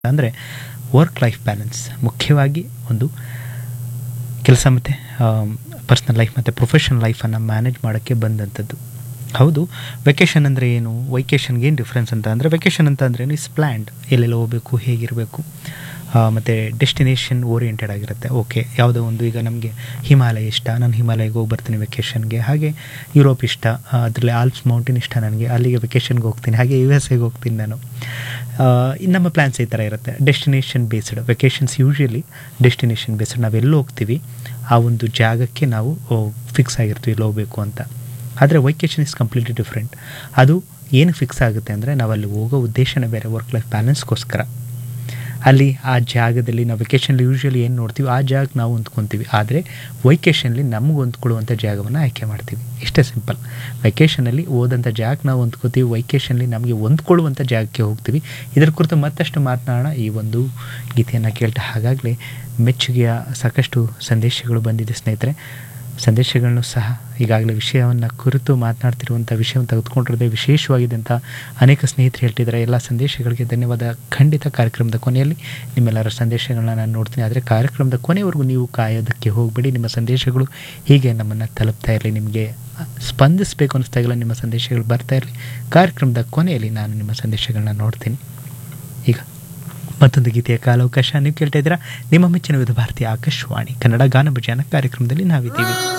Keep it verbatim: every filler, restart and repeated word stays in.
ಅಂದರೆ work life balance ಮುಖ್ಯವಾಗಿ ಒಂದು ಕೆಲಸ ಮತ್ತು ಪರ್ಸ್ನಲ್ ಲೈಫ್ ಮತ್ತು ಪ್ರೊಫೆಷನಲ್ ಲೈಫನ್ನು ಮ್ಯಾನೇಜ್ ಮಾಡೋಕ್ಕೆ ಬಂದಂಥದ್ದು. ಹೌದು, ವೆಕೇಷನ್ ಅಂದರೆ ಏನು, ವೈಕೇಷನ್ಗೆ ಏನು ಡಿಫ್ರೆನ್ಸ್ ಅಂತ ಅಂದರೆ, ವೆಕೇಷನ್ ಅಂತ ಅಂದ್ರೆ ಇಸ್ ಪ್ಲ್ಯಾಂಡ್, ಎಲ್ಲೆಲ್ಲ ಹೋಗಬೇಕು, ಹೇಗಿರಬೇಕು, ಮತ್ತು ಡೆಸ್ಟಿನೇಷನ್ ಓರಿಯೆಂಟೆಡ್ ಆಗಿರುತ್ತೆ. ಓಕೆ, ಯಾವುದೋ ಒಂದು, ಈಗ ನಮಗೆ ಹಿಮಾಲಯ ಇಷ್ಟ, ನಾನು ಹಿಮಾಲಯಕ್ಕೆ ಹೋಗಿ ಬರ್ತೀನಿ ವೆಕೇಷನ್ಗೆ. ಹಾಗೆ ಯುರೋಪ್ ಇಷ್ಟ, ಅದರಲ್ಲಿ ಆಲ್ಪ್ಸ್ ಮೌಂಟೇನ್ ಇಷ್ಟ ನನಗೆ, ಅಲ್ಲಿಗೆ ವೆಕೇಷನ್ಗೆ ಹೋಗ್ತೀನಿ. ಹಾಗೆ ಯು ಎಸ್ ಎಗೆ ಹೋಗ್ತೀನಿ ನಾನು. ನಮ್ಮ ಪ್ಲ್ಯಾನ್ಸ್ ಈ ಥರ ಇರುತ್ತೆ. Destination based vacations usually destination based. ನಾವೆಲ್ಲಿ ಹೋಗ್ತೀವಿ ಆ ಒಂದು ಜಾಗಕ್ಕೆ ನಾವು ಫಿಕ್ಸ್ ಆಗಿರ್ತೀವಿ ಇಲ್ಲಿ ಹೋಗಬೇಕು ಅಂತ. ಆದರೆ ವೈಕೇಷನ್ ಇಸ್ ಕಂಪ್ಲೀಟ್ಲಿ ಡಿಫ್ರೆಂಟ್. ಅದು ಏನು ಫಿಕ್ಸ್ ಆಗುತ್ತೆ ಅಂದರೆ, ನಾವು ಅಲ್ಲಿ ಹೋಗೋ ಉದ್ದೇಶನೇ ಬೇರೆ, ವರ್ಕ್ ಲೈಫ್ ಬ್ಯಾಲೆನ್ಸ್ಗೋಸ್ಕರ. ಅಲ್ಲಿ ಆ ಜಾಗದಲ್ಲಿ ನಾವು ವೆಕೇಷನ್ಲಿ ಯೂಶ್ವಲಿ ಏನು ನೋಡ್ತೀವಿ ಆ ಜಾಗಕ್ಕೆ ನಾವು ಹೊಂದ್ಕೊತೀವಿ. ಆದರೆ ವೈಕೇಷನ್ಲಿ ನಮ್ಗೆ ಹೊಂದ್ಕೊಳ್ಳುವಂಥ ಜಾಗವನ್ನು ಆಯ್ಕೆ ಮಾಡ್ತೀವಿ. ಇಷ್ಟೇ ಸಿಂಪಲ್. ವೆಕೇಷನಲ್ಲಿ ಹೋದಂಥ ಜಾಗಕ್ಕೆ ನಾವು ಹೊಂದ್ಕೋತೀವಿ, ವೈಕೇಷನ್ಲಿ ನಮಗೆ ಹೊಂದ್ಕೊಳ್ಳುವಂಥ ಜಾಗಕ್ಕೆ ಹೋಗ್ತೀವಿ. ಇದರ ಕುರಿತು ಮತ್ತಷ್ಟು ಮಾತನಾಡೋಣ ಈ ಒಂದು ಗೀತೆಯನ್ನು ಕೇಳ್ತಾ. ಹಾಗಾಗಲೇ ಮೆಚ್ಚುಗೆಯ ಸಾಕಷ್ಟು ಸಂದೇಶಗಳು ಬಂದಿದೆ ಸ್ನೇಹಿತರೆ. ಸಂದೇಶಗಳನ್ನು ಸಹ ಈಗಾಗಲೇ ವಿಷಯವನ್ನು ಕುರಿತು ಮಾತನಾಡ್ತಿರುವಂಥ ವಿಷಯವನ್ನು ತೆಗೆದುಕೊಂಡಿರೋದೇ ವಿಶೇಷವಾಗಿದೆ ಅಂತ ಅನೇಕ ಸ್ನೇಹಿತರು ಹೇಳ್ತಿದ್ದಾರೆ. ಎಲ್ಲ ಸಂದೇಶಗಳಿಗೆ ಧನ್ಯವಾದ. ಖಂಡಿತ ಕಾರ್ಯಕ್ರಮದ ಕೊನೆಯಲ್ಲಿ ನಿಮ್ಮೆಲ್ಲರ ಸಂದೇಶಗಳನ್ನ ನಾನು ನೋಡ್ತೀನಿ. ಆದರೆ ಕಾರ್ಯಕ್ರಮದ ಕೊನೆವರೆಗೂ ನೀವು ಕಾಯೋದಕ್ಕೆ ಹೋಗಬೇಡಿ. ನಿಮ್ಮ ಸಂದೇಶಗಳು ಹೀಗೆ ನಮ್ಮನ್ನು ತಲುಪ್ತಾ ಇರಲಿ. ನಿಮಗೆ ಸ್ಪಂದಿಸಬೇಕು ಅನ್ನಿಸ್ತಾ ಇಲ್ಲ, ನಿಮ್ಮ ಸಂದೇಶಗಳು ಬರ್ತಾ ಇರಲಿ. ಕಾರ್ಯಕ್ರಮದ ಕೊನೆಯಲ್ಲಿ ನಾನು ನಿಮ್ಮ ಸಂದೇಶಗಳನ್ನ ನೋಡ್ತೀನಿ. ಈಗ ಮತ್ತೊಂದು ಗೀತೆಯ ಕಾಲಾವಕಾಶ ನೀವು ಕೇಳ್ತಾ ಇದ್ದೀರಾ. ನಿಮ್ಮ ಮೆಚ್ಚಿನ ವಿವಿಧ ಭಾರತೀಯ ಆಕಾಶವಾಣಿ ಕನ್ನಡ ಗಾನ ಭಜನ ಕಾರ್ಯಕ್ರಮದಲ್ಲಿ ನಾವಿದ್ದೀವಿ.